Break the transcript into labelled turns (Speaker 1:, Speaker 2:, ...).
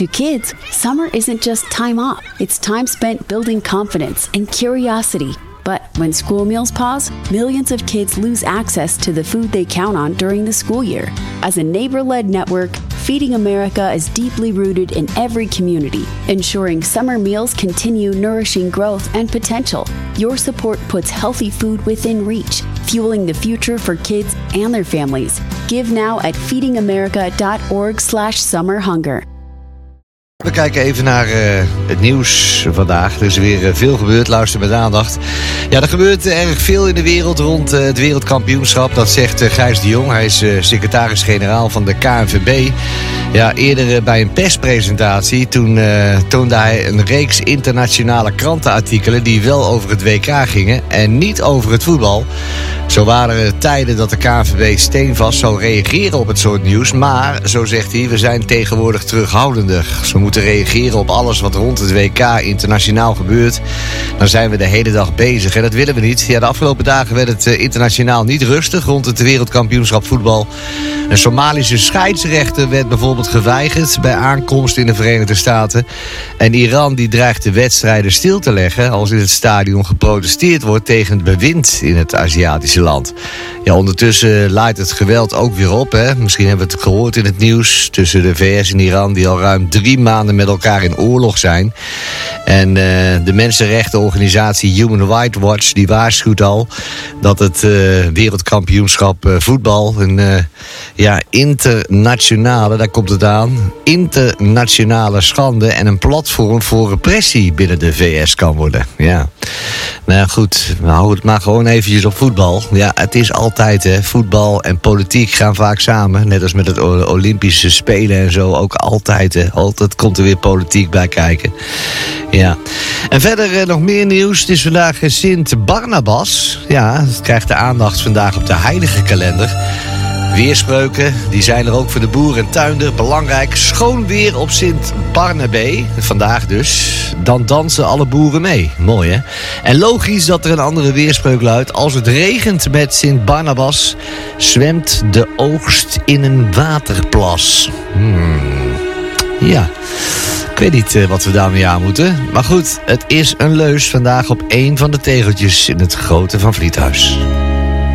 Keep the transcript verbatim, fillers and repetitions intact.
Speaker 1: To kids, summer isn't just time off. It's time spent building confidence and curiosity. But when school meals pause, millions of kids lose access to the food they count on during the school year. As a neighbor-led network, Feeding America is deeply rooted in every community, ensuring summer meals continue nourishing growth and potential. Your support puts healthy food within reach, fueling the future for kids and their families. Give now at feedingamerica.org slash summerhunger.
Speaker 2: We kijken even naar uh, het nieuws vandaag. Er is weer uh, veel gebeurd. Luister met aandacht. Ja, er gebeurt uh, erg veel in de wereld rond uh, het wereldkampioenschap. Dat zegt uh, Gijs de Jong. Hij is uh, secretaris-generaal van de K N V B. Ja, eerder uh, bij een perspresentatie. Toen uh, toonde hij een reeks internationale krantenartikelen die wel over het W K gingen en niet over het voetbal. Zo waren er tijden dat de K N V B steenvast zou reageren op het soort nieuws. Maar, zo zegt hij, we zijn tegenwoordig terughoudender. Ze moeten reageren op alles wat rond het W K internationaal gebeurt. Dan zijn we de hele dag bezig en dat willen we niet. Ja, de afgelopen dagen werd het internationaal niet rustig rond het wereldkampioenschap voetbal. Een Somalische scheidsrechter werd bijvoorbeeld geweigerd bij aankomst in de Verenigde Staten. En Iran die dreigt de wedstrijden stil te leggen als in het stadion geprotesteerd wordt tegen het bewind in het Aziatische land. Ja, ondertussen laait het geweld ook weer op. Hè? Misschien hebben we het gehoord in het nieuws tussen de V S en Iran die al ruim drie maanden met elkaar in oorlog zijn. En uh, de mensenrechtenorganisatie Human Rights Watch die waarschuwt al dat het uh, wereldkampioenschap uh, voetbal een uh, ja, internationale, daar komt het aan, internationale schande en een platform voor repressie binnen de V S kan worden. Ja. Nou ja, goed, we houden het maar gewoon eventjes op voetbal. Ja, het is altijd, hè, voetbal en politiek gaan vaak samen. Net als met het Olympische Spelen en zo, ook altijd, hè. Altijd komt er weer politiek bij kijken. Ja. En verder eh, nog meer nieuws. Het is vandaag Sint Barnabas. Ja, het krijgt de aandacht vandaag op de heilige kalender. Weerspreuken, die zijn er ook voor de boer en tuinder. Belangrijk, schoon weer op Sint Barnabé. Vandaag dus. Dan dansen alle boeren mee. Mooi, hè? En logisch dat er een andere weerspreuk luidt. Als het regent met Sint Barnabas, zwemt de oogst in een waterplas. Hmm. Ja, ik weet niet uh, wat we daarmee aan moeten. Maar goed, het is een leus vandaag op één van de tegeltjes in het Grote Van Vliethuis.